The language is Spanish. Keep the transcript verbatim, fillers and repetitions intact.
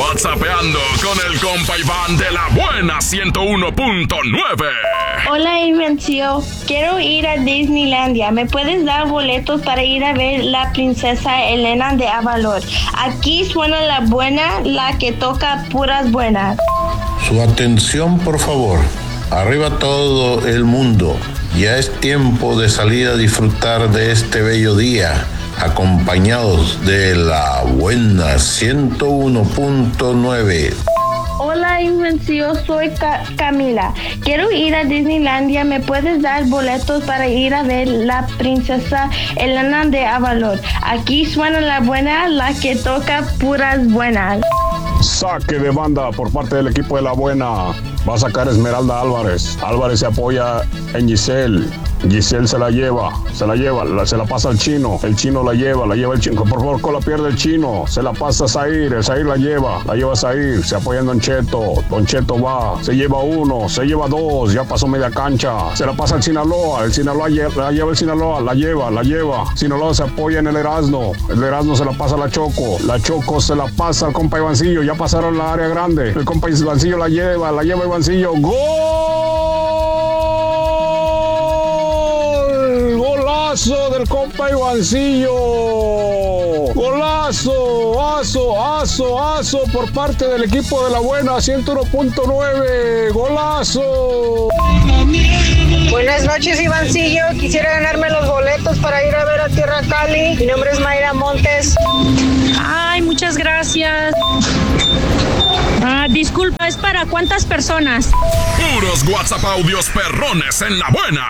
WhatsAppeando con el compa Iván de la buena ciento uno punto nueve. Hola, Invencio. Quiero ir a Disneylandia. ¿Me puedes dar boletos para ir a ver la princesa Elena de Avalor? Aquí suena la buena, la que toca puras buenas. Su atención, por favor. Arriba todo el mundo. Ya es tiempo de salir a disfrutar de este bello día, acompañados de la buena ciento uno punto nueve. Hola, Invencio, soy Ca- Camila. Quiero ir a Disneylandia. ¿Me puedes dar boletos para ir a ver la princesa Elena de Avalor? Aquí suena la buena, la que toca puras buenas. Saque de banda por parte del equipo de la buena. Va a sacar Esmeralda Álvarez. Álvarez se apoya en Giselle. Giselle se la lleva, se la lleva, la, se la pasa al chino. El chino la lleva, la lleva el chino. Por favor, con la pierde el chino. Se la pasa a Zair, el Zair la lleva, la lleva a Zair. Se apoya en Don Cheto. Don Cheto va, se lleva uno, se lleva dos, ya pasó media cancha. Se la pasa al Sinaloa, el Sinaloa la lleva el Sinaloa, la lleva, la lleva. Sinaloa se apoya en el Erasmo. El Erasmo se la pasa a la Choco. La Choco se la pasa al compa Ivancillo. Ya pasaron la área grande. El compa Ivancillo la lleva, la lleva Ivancillo. ¡Gol! ¡Golazo del compa Ivancillo! ¡Golazo! ¡Aso, aso, aso! Por parte del equipo de la buena ciento uno punto nueve. ¡Golazo! Buenas noches, Ivancillo. Quisiera ganarme los boletos para ir a ver a Tierra Cali. Mi nombre es Mayra Montes. Ay, muchas gracias. Ah, disculpa, ¿es para cuántas personas? Puros WhatsApp audios perrones en la buena.